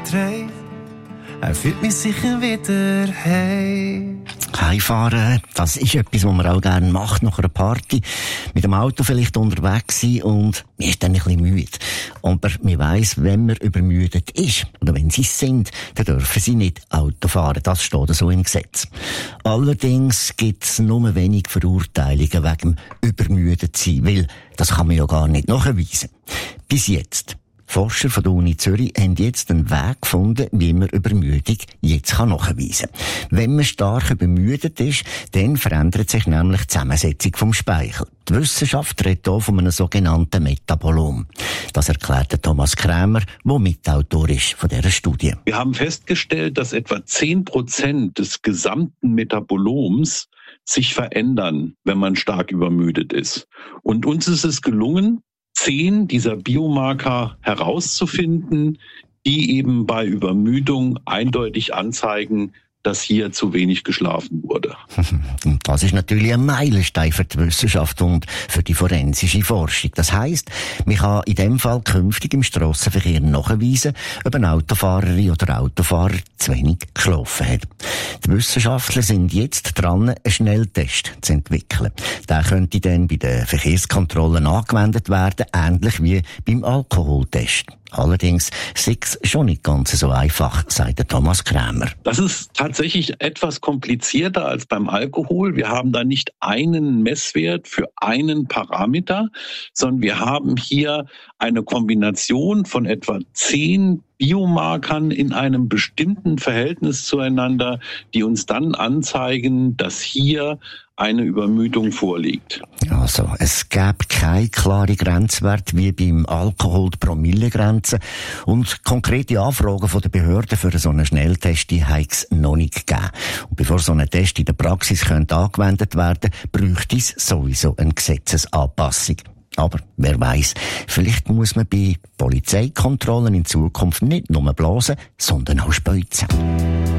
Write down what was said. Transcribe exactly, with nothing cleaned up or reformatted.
dreht, er führt mich sicher wieder heim. Heimfahren, das ist etwas, was man auch gerne macht nach einer Party. Mit dem Auto vielleicht unterwegs sein und man ist dann ein bisschen müde. Aber man weiss, wenn man übermüdet ist, oder wenn sie es sind, dann dürfen sie nicht Auto fahren. Das steht so im Gesetz. Allerdings gibt es nur wenig Verurteilungen wegen dem übermüdet sein, weil das kann man ja gar nicht nachweisen. Bis jetzt. Forscher von der Uni Zürich haben jetzt einen Weg gefunden, wie man Übermüdung jetzt nachweisen kann. Wenn man stark übermüdet ist, dann verändert sich nämlich die Zusammensetzung vom Speichel. Die Wissenschaft redet hier von einem sogenannten Metabolom. Das erklärt Thomas Krämer, der Mitautor ist von dieser Studie. Wir haben festgestellt, dass etwa zehn Prozent des gesamten Metaboloms sich verändern, wenn man stark übermüdet ist. Und uns ist es gelungen, zehn dieser Biomarker herauszufinden, die eben bei Übermüdung eindeutig anzeigen, dass hier zu wenig geschlafen wurde. Das ist natürlich ein Meilenstein für die Wissenschaft und für die forensische Forschung. Das heisst, man kann in dem Fall künftig im Strassenverkehr nachweisen, ob eine Autofahrerin oder Autofahrer zu wenig geschlafen hat. Die Wissenschaftler sind jetzt dran, einen Schnelltest zu entwickeln. Der könnte dann bei den Verkehrskontrollen angewendet werden, ähnlich wie beim Alkoholtest. Allerdings sei es schon nicht ganz so einfach, sagt der Thomas Krämer. Das ist tatsächlich etwas komplizierter als beim Alkohol. Wir haben da nicht einen Messwert für einen Parameter, sondern wir haben hier eine Kombination von etwa zehn Biomarkern in einem bestimmten Verhältnis zueinander, die uns dann anzeigen, dass hier eine Übermüdung vorliegt. Also, es gäbe keine klare Grenzwert wie beim Alkohol, die Promillegrenze. Und konkrete Anfragen von den Behörden für so einen Schnelltest habe es noch nicht gegeben. Und bevor so ein Test in der Praxis könnte angewendet werden, bräuchte es sowieso eine Gesetzesanpassung. Aber wer weiss, vielleicht muss man bei Polizeikontrollen in Zukunft nicht nur blasen, sondern auch speuzen.